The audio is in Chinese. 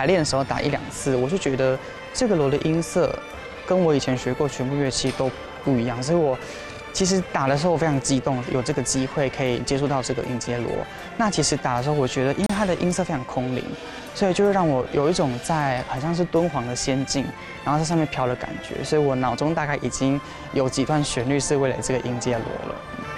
排练的时候打1、2次，我就觉得这个锣的音色跟我以前学过全部乐器都不一样，所以我其实打的时候我非常激动，有这个机会可以接触到这个音阶锣。那其实打的时候，我觉得因为它的音色非常空灵，所以就会让我有一种在好像是敦煌的仙境，然后在上面飘的感觉。所以我脑中大概已经有几段旋律是为了这个音阶锣了。